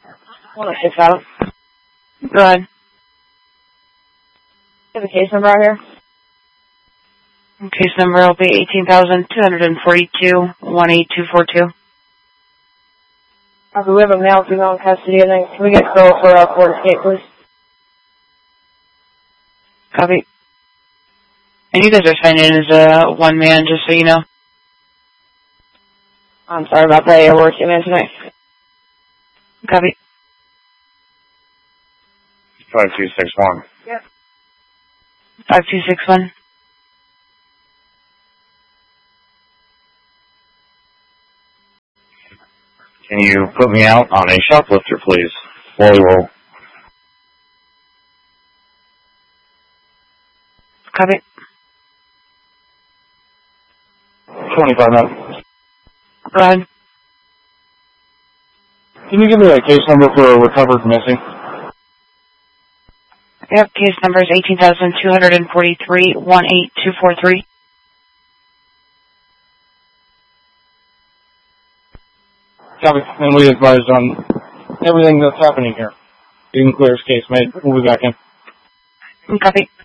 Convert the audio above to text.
106 out. Go ahead. Do you have a case number out here? Case number will be 18,242-18242. Okay, we have a male, female in custody, and then can we get Phil for court escape, please? Copy. And you guys are signed in as one man, just so you know. I'm sorry about that. You're working man tonight. Copy. 5261. Yep. 5261. Can you put me out on a shoplifter, please? Wally roll. Copy. 25 minutes. Go ahead. Can you give me a case number for a recovered missing? Yep, case number is 18,243-18243. Copy. And we advised on everything that's happening here. You can clear his case, mate. We'll be back in. Copy.